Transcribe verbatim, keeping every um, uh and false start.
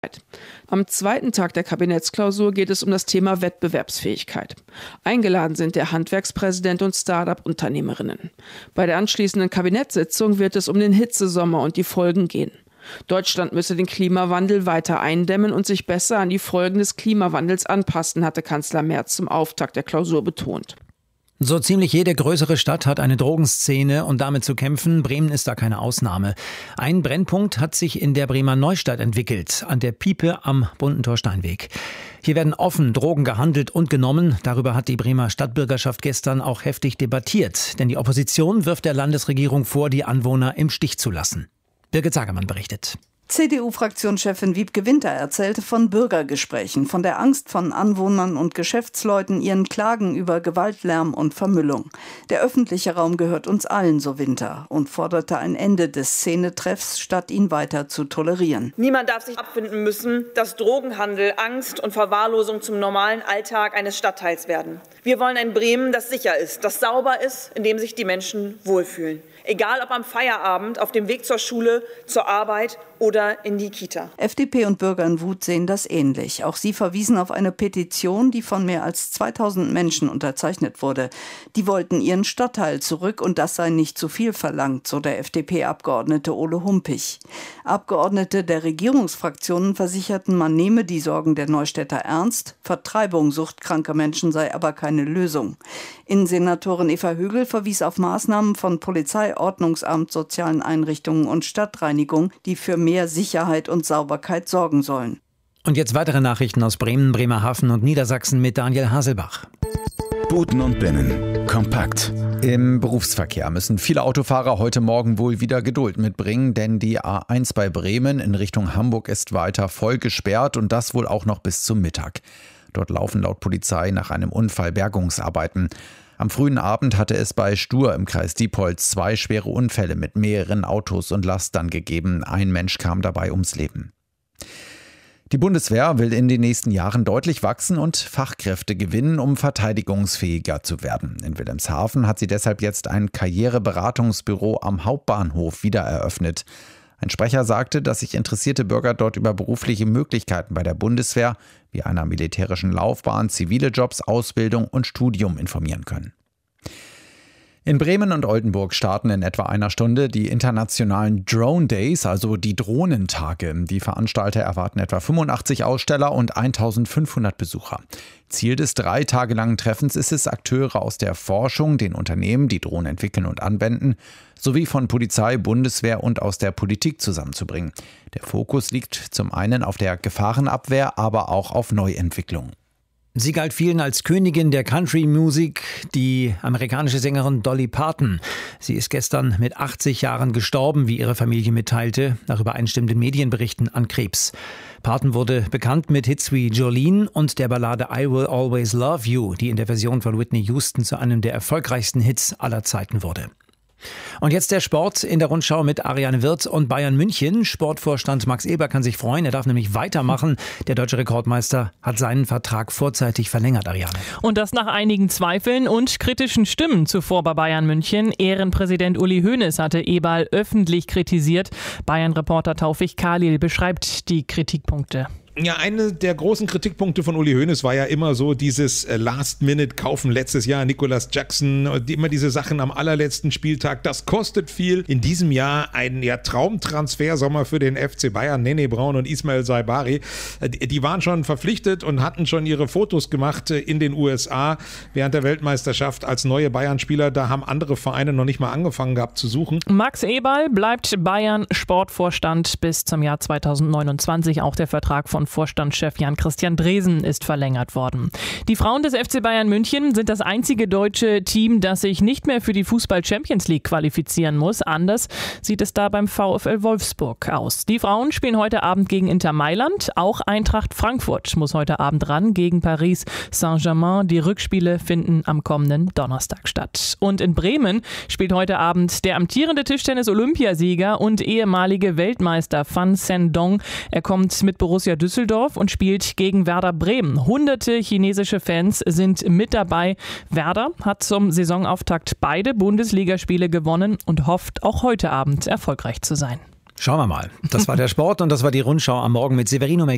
Am zweiten Tag der Kabinettsklausur geht es um das Thema Wettbewerbsfähigkeit. Eingeladen sind der Handwerkspräsident und Start-up-Unternehmerinnen. Bei der anschließenden Kabinettssitzung wird es um den Hitzesommer und die Folgen gehen. Deutschland müsse den Klimawandel weiter eindämmen und sich besser an die Folgen des Klimawandels anpassen, hatte Kanzler Merz zum Auftakt der Klausur betont. So ziemlich jede größere Stadt hat eine Drogenszene und damit zu kämpfen. Bremen ist da keine Ausnahme. Ein Brennpunkt hat sich in der Bremer Neustadt entwickelt, an der Piepe am Bundentor-Steinweg. Hier werden offen Drogen gehandelt und genommen. Darüber hat die Bremer Stadtbürgerschaft gestern auch heftig debattiert. Denn die Opposition wirft der Landesregierung vor, die Anwohner im Stich zu lassen. Birgit Sagermann berichtet. C D U-Fraktionschefin Wiebke Winter erzählte von Bürgergesprächen, von der Angst von Anwohnern und Geschäftsleuten, ihren Klagen über Gewalt, Lärm und Vermüllung. Der öffentliche Raum gehört uns allen, so Winter, und forderte ein Ende des Szenetreffs, statt ihn weiter zu tolerieren. Niemand darf sich abfinden müssen, dass Drogenhandel, Angst und Verwahrlosung zum normalen Alltag eines Stadtteils werden. Wir wollen ein Bremen, das sicher ist, das sauber ist, in dem sich die Menschen wohlfühlen. Egal ob am Feierabend, auf dem Weg zur Schule, zur Arbeit oder in die Kita. F D P und Bürger in Wut sehen das ähnlich. Auch sie verwiesen auf eine Petition, die von mehr als zweitausend Menschen unterzeichnet wurde. Die wollten ihren Stadtteil zurück und das sei nicht zu viel verlangt, so der F D P-Abgeordnete Ole Humpich. Abgeordnete der Regierungsfraktionen versicherten, man nehme die Sorgen der Neustädter ernst. Vertreibung suchtkranker Menschen sei aber keine Lösung. Innensenatorin Eva Högel verwies auf Maßnahmen von Polizei, Ordnungsamt, sozialen Einrichtungen und Stadtreinigung, die für mehr Sicherheit und Sauberkeit sorgen sollen. Und jetzt weitere Nachrichten aus Bremen, Bremerhaven und Niedersachsen mit Daniel Haselbach. Boten und Binnen. Kompakt. Im Berufsverkehr müssen viele Autofahrer heute Morgen wohl wieder Geduld mitbringen, denn die A eins bei Bremen in Richtung Hamburg ist weiter voll gesperrt und das wohl auch noch bis zum Mittag. Dort laufen laut Polizei nach einem Unfall Bergungsarbeiten. Am frühen Abend hatte es bei Stur im Kreis Diepholz zwei schwere Unfälle mit mehreren Autos und Lastern gegeben. Ein Mensch kam dabei ums Leben. Die Bundeswehr will in den nächsten Jahren deutlich wachsen und Fachkräfte gewinnen, um verteidigungsfähiger zu werden. In Wilhelmshaven hat sie deshalb jetzt ein Karriereberatungsbüro am Hauptbahnhof wieder eröffnet. Ein Sprecher sagte, dass sich interessierte Bürger dort über berufliche Möglichkeiten bei der Bundeswehr, wie einer militärischen Laufbahn, zivile Jobs, Ausbildung und Studium informieren können. In Bremen und Oldenburg starten in etwa einer Stunde die internationalen Drone Days, also die Drohnentage. Die Veranstalter erwarten etwa fünfundachtzig Aussteller und eintausendfünfhundert Besucher. Ziel des drei Tage langen Treffens ist es, Akteure aus der Forschung, den Unternehmen, die Drohnen entwickeln und anwenden, sowie von Polizei, Bundeswehr und aus der Politik zusammenzubringen. Der Fokus liegt zum einen auf der Gefahrenabwehr, aber auch auf Neuentwicklung. Sie galt vielen als Königin der Country-Musik, die amerikanische Sängerin Dolly Parton. Sie ist gestern mit achtzig Jahren gestorben, wie ihre Familie mitteilte, nach übereinstimmenden Medienberichten an Krebs. Parton wurde bekannt mit Hits wie Jolene und der Ballade I Will Always Love You, die in der Version von Whitney Houston zu einem der erfolgreichsten Hits aller Zeiten wurde. Und jetzt der Sport in der Rundschau mit Ariane Wirth und Bayern München. Sportvorstand Max Eber kann sich freuen, er darf nämlich weitermachen. Der deutsche Rekordmeister hat seinen Vertrag vorzeitig verlängert, Ariane. Und das nach einigen Zweifeln und kritischen Stimmen zuvor bei Bayern München. Ehrenpräsident Uli Hoeneß hatte Eberl öffentlich kritisiert. Bayern-Reporter Taufik Khalil beschreibt die Kritikpunkte. Ja, eine der großen Kritikpunkte von Uli Hoeneß war ja immer so dieses Last-Minute-Kaufen letztes Jahr, Nicolas Jackson, immer diese Sachen am allerletzten Spieltag, das kostet viel. In diesem Jahr ein ja, Traumtransfersommer für den F C Bayern, Nene Braun und Ismail Saibari. Die waren schon verpflichtet und hatten schon ihre Fotos gemacht in den U S A während der Weltmeisterschaft als neue Bayern-Spieler. Da haben andere Vereine noch nicht mal angefangen gehabt zu suchen. Max Eberl bleibt Bayern-Sportvorstand bis zum Jahr zweitausendneunundzwanzig. Auch der Vertrag von Vorstandschef Jan-Christian Dresen ist verlängert worden. Die Frauen des F C Bayern München sind das einzige deutsche Team, das sich nicht mehr für die Fußball-Champions League qualifizieren muss. Anders sieht es da beim VfL Wolfsburg aus. Die Frauen spielen heute Abend gegen Inter Mailand. Auch Eintracht Frankfurt muss heute Abend ran gegen Paris Saint-Germain. Die Rückspiele finden am kommenden Donnerstag statt. Und in Bremen spielt heute Abend der amtierende Tischtennis-Olympiasieger und ehemalige Weltmeister Fan Zhendong. Er kommt mit Borussia Düsseldorf und spielt gegen Werder Bremen. Hunderte chinesische Fans sind mit dabei. Werder hat zum Saisonauftakt beide Bundesligaspiele gewonnen und hofft auch heute Abend erfolgreich zu sein. Schauen wir mal. Das war der Sport und das war die Rundschau am Morgen mit Severino Meck.